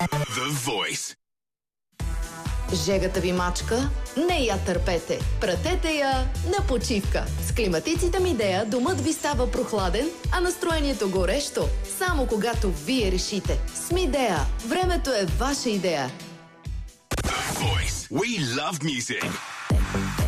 The Voice. Жегата ви мачка? Не я търпете. Пратете я на почивка. С климатиците Midea домът ви става прохладен, а настроението горещо. Само когато вие решите. С Midea. Времето е ваша идея. The Voice. We love music.